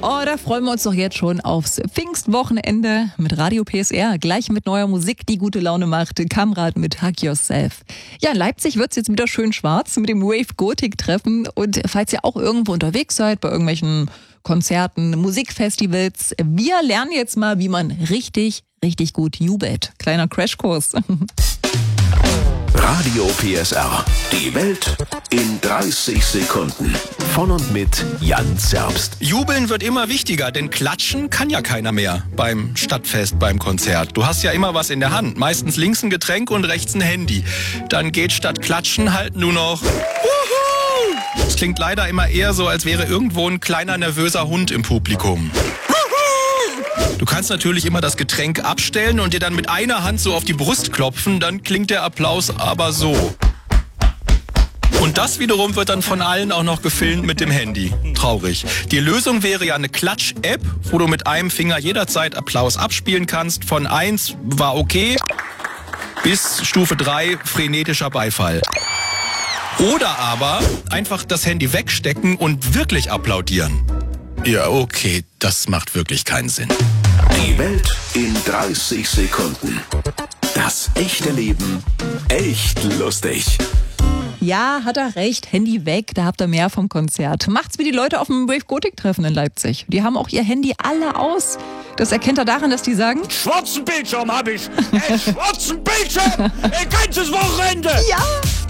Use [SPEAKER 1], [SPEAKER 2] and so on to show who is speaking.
[SPEAKER 1] Oh, da freuen wir uns doch jetzt schon aufs Pfingstwochenende mit Radio PSR. Gleich mit neuer Musik, die gute Laune macht. Kamrat mit Hug Yourself. Ja, in Leipzig wird's jetzt wieder schön schwarz mit dem Wave Gothic Treffen. Und falls ihr auch irgendwo unterwegs seid, bei irgendwelchen Konzerten, Musikfestivals, wir lernen jetzt mal, wie man richtig gut jubelt. Kleiner Crashkurs.
[SPEAKER 2] Radio PSR. Die Welt in 30 Sekunden. Von und mit Jan Zerbst.
[SPEAKER 3] Jubeln wird immer wichtiger, denn klatschen kann ja keiner mehr beim Stadtfest, beim Konzert. Du hast ja immer was in der Hand. Meistens links ein Getränk und rechts ein Handy. Dann geht statt klatschen halt nur noch Wuhu! Es klingt leider immer eher so, als wäre irgendwo ein kleiner nervöser Hund im Publikum. Du kannst natürlich immer das Getränk abstellen und dir dann mit einer Hand so auf die Brust klopfen, dann klingt der Applaus aber so. Und das wiederum wird dann von allen auch noch gefilmt mit dem Handy. Traurig. Die Lösung wäre ja eine Klatsch-App, wo du mit einem Finger jederzeit Applaus abspielen kannst. Von 1 war okay bis Stufe 3 frenetischer Beifall. Oder aber einfach das Handy wegstecken und wirklich applaudieren. Ja, okay, das macht wirklich keinen Sinn.
[SPEAKER 2] Die Welt in 30 Sekunden. Das echte Leben echt lustig.
[SPEAKER 1] Ja, hat er recht. Handy weg, da habt ihr mehr vom Konzert. Macht's wie die Leute auf dem Wave Gothic Treffen in Leipzig. Die haben auch ihr Handy alle aus. Das erkennt er daran, dass die sagen:
[SPEAKER 4] Schwarzen Bildschirm hab ich! Schwarzen Bildschirm! Ein ganzes Wochenende!
[SPEAKER 1] Ja!